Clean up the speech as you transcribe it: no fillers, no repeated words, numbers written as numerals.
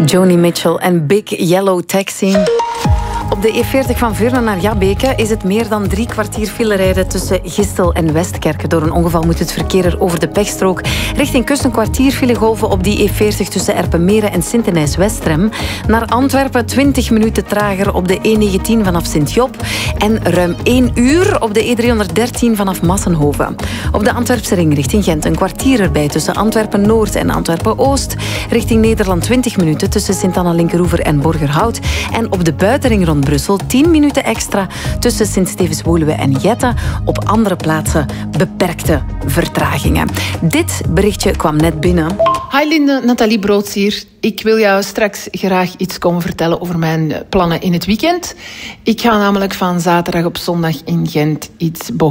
Joni Mitchell en Big Yellow Taxi. Op de E40 van Veurne naar Jabbeke is het meer dan 3 kwartier file rijden tussen Gistel en Westkerke. Door een ongeval moet het verkeer er over de pechstrook. Richting kust een kwartier filegolven op die E40 tussen Erpenmeren en Sint-Denijs-Westrem. Naar Antwerpen 20 minuten trager op de E19 vanaf Sint-Job. En ruim 1 uur op de E313 vanaf Massenhoven. Op de Antwerpse ring richting Gent een kwartier erbij tussen Antwerpen-Noord en Antwerpen-Oost. Richting Nederland 20 minuten tussen Sint-Anna-Linkeroever en Borgerhout. En op de buitenring rond Brussel 10 minuten extra tussen Sint-Stevens-Woluwe en Jette. Op andere plaatsen beperkte vertragingen. Dit berichtje kwam net binnen. Hi Linde, Nathalie Broods hier. Ik wil jou straks graag iets komen vertellen over mijn plannen in het weekend. Ik ga namelijk van zaterdag op zondag in Gent iets